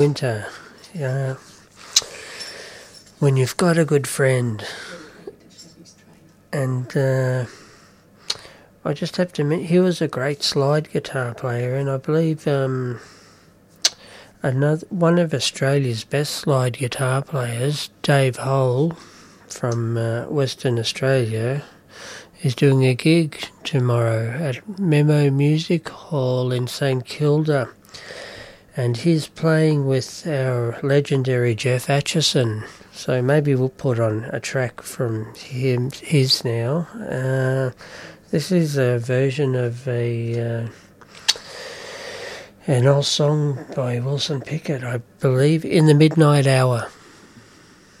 winter. When you've got a good friend, and I just have to admit, he was a great slide guitar player, and I believe one of Australia's best slide guitar players, Dave Hole from Western Australia, is doing a gig tomorrow at Memo Music Hall in St Kilda, and he's playing with our legendary Jeff Atchison. So maybe we'll put on a track from his now. This is a version of an old song by Wilson Pickett, I believe, In the Midnight Hour.